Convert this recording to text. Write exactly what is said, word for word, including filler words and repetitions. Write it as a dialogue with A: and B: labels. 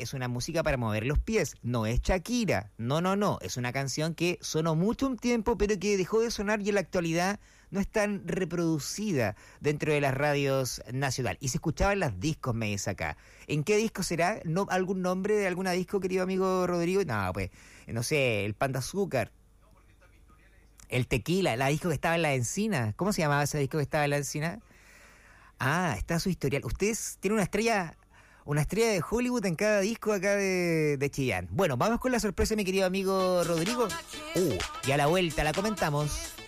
A: es una música para mover los pies, no es Shakira, no, no, no, es una canción que sonó mucho un tiempo, pero que dejó de sonar y en la actualidad no es tan reproducida dentro de las radios nacional. Y se escuchaba en las discos, me dice acá. ¿En qué disco será? ¿No, ¿Algún nombre de alguna disco, querido amigo Rodrigo? No, pues, no sé, el Pan de Azúcar. El Tequila, la disco que estaba en la encina. ¿Cómo se llamaba ese disco que estaba en la encina? Ah, está su historial. Ustedes tienen una estrella, una estrella de Hollywood en cada disco acá de, de Chillán. Bueno, vamos con la sorpresa, mi querido amigo Rodrigo. Uh, y a la vuelta la comentamos.